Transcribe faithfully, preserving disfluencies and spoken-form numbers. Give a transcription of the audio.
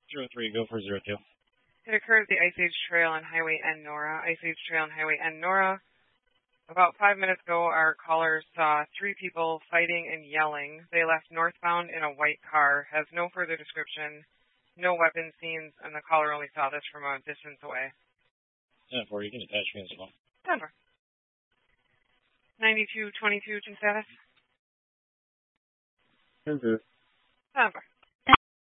Zero three, go for zero two. It occurred at the Ice Age Trail on Highway N Nora. Ice Age Trail on Highway N Nora. About five minutes ago, our caller saw three people fighting and yelling. They left northbound in a white car. Has no further description, no weapon scenes, and the caller only saw this from a distance away. ten four, you can attach me as well. Denver. ninety-two twenty-two to status. Denver. Denver.